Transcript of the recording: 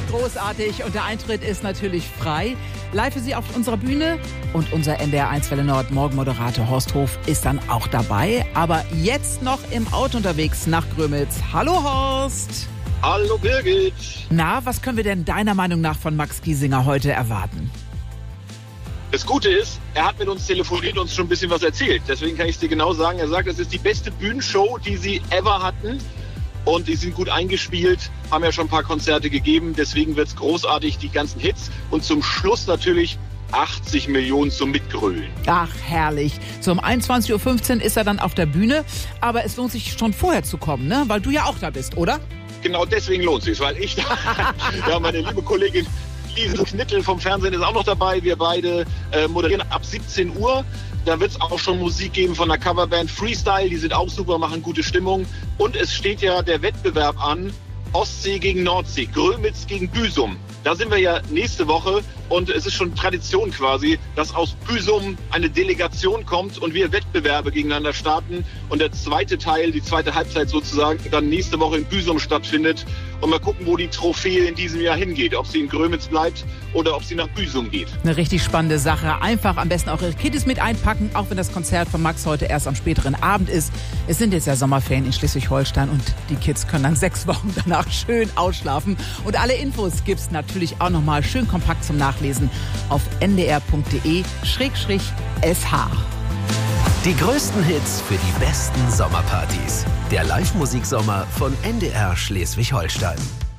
großartig und der Eintritt ist natürlich frei. Live für Sie auf unserer Bühne und unser NDR1 Welle Nord Morgenmoderator Horst Hof ist dann auch dabei. Aber jetzt noch im Auto unterwegs nach Grömitz. Hallo Horst! Hallo Birgit! Na, was können wir denn deiner Meinung nach von Max Giesinger heute erwarten? Das Gute ist, er hat mit uns telefoniert und uns schon ein bisschen was erzählt. Deswegen kann ich es dir genau sagen. Er sagt, es ist die beste Bühnenshow, die sie ever hatten. Und die sind gut eingespielt, haben ja schon ein paar Konzerte gegeben. Deswegen wird es großartig, die ganzen Hits. Und zum Schluss natürlich 80 Millionen zum Mitgrölen. Ach, herrlich. So um 21.15 Uhr ist er dann auf der Bühne. Aber es lohnt sich schon vorher zu kommen, ne? Weil du ja auch da bist, oder? Genau deswegen lohnt es sich, weil ich da, ja, meine liebe Kollegin Lise Knittel vom Fernsehen ist auch noch dabei. Wir beide moderieren ab 17 Uhr. Da wird es auch schon Musik geben von der Coverband Freestyle. Die sind auch super, machen gute Stimmung. Und es steht ja der Wettbewerb an. Ostsee gegen Nordsee, Grömitz gegen Büsum. Da sind wir ja nächste Woche und es ist schon Tradition quasi, dass aus Büsum eine Delegation kommt und wir Wettbewerbe gegeneinander starten und der zweite Teil, die zweite Halbzeit sozusagen, dann nächste Woche in Büsum stattfindet und mal gucken, wo die Trophäe in diesem Jahr hingeht, ob sie in Grömitz bleibt oder ob sie nach Büsum geht. Eine richtig spannende Sache. Einfach am besten auch Ihre Kiddies mit einpacken, auch wenn das Konzert von Max heute erst am späteren Abend ist. Es sind jetzt ja Sommerferien in Schleswig-Holstein und die Kids können dann 6 Wochen danach schön ausschlafen. Und alle Infos gibt's natürlich auch nochmal schön kompakt zum Nachlesen auf ndr.de/sh. Die größten Hits für die besten Sommerpartys. Der Live-Musiksommer von NDR Schleswig-Holstein.